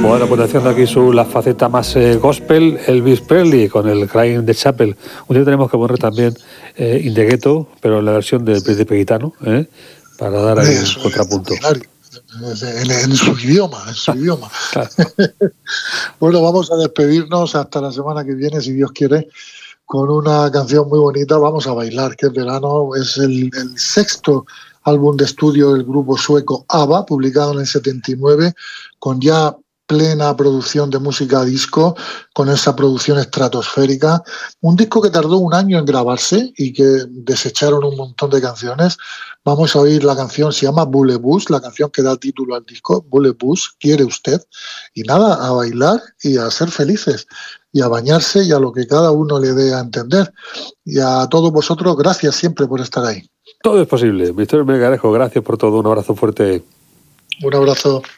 Bueno, potenciando aquí la faceta más gospel, Elvis Presley con el Crying the Chapel. Un día tenemos que poner también In the Ghetto, pero en la versión del Príncipe Gitano, para dar ahí un contrapunto. En su idioma, Claro. Bueno, vamos a despedirnos hasta la semana que viene, si Dios quiere, con una canción muy bonita. Vamos a bailar, que es verano. Es el sexto álbum de estudio del grupo sueco ABBA, publicado en el 79, con ya plena producción de música disco, con esa producción estratosférica. Un disco que tardó un año en grabarse y que desecharon un montón de canciones. Vamos a oír la canción, se llama Bullebus, la canción que da título al disco, Bullebus, ¿quiere usted? Y nada, a bailar y a ser felices, y a bañarse y a lo que cada uno le dé a entender. Y a todos vosotros, gracias siempre por estar ahí. Todo es posible. Víctor Melgarejo, gracias por todo. Un abrazo fuerte. Un abrazo.